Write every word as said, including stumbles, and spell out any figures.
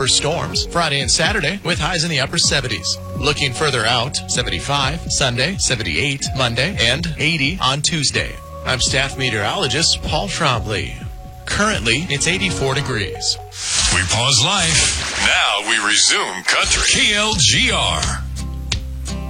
for storms Friday and Saturday with highs in the upper seventies. Looking further out, seventy-five Sunday, seventy-eight Monday, and eighty on Tuesday. I'm staff meteorologist Paul Trombley. Currently, it's eighty-four degrees. We pause life. Now we resume country. K L G R.